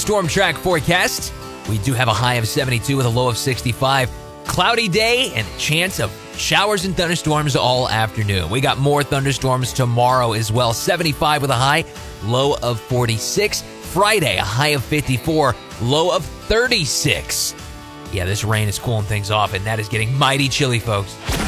Storm Track forecast. We do have a high of 72 with a low of 65. Cloudy day and a chance of showers and thunderstorms all afternoon. We got more thunderstorms tomorrow as well. 75 with a high, low of 46. Friday, a high of 54, low of 36. Yeah, this rain is cooling things off, and that is getting mighty chilly, folks.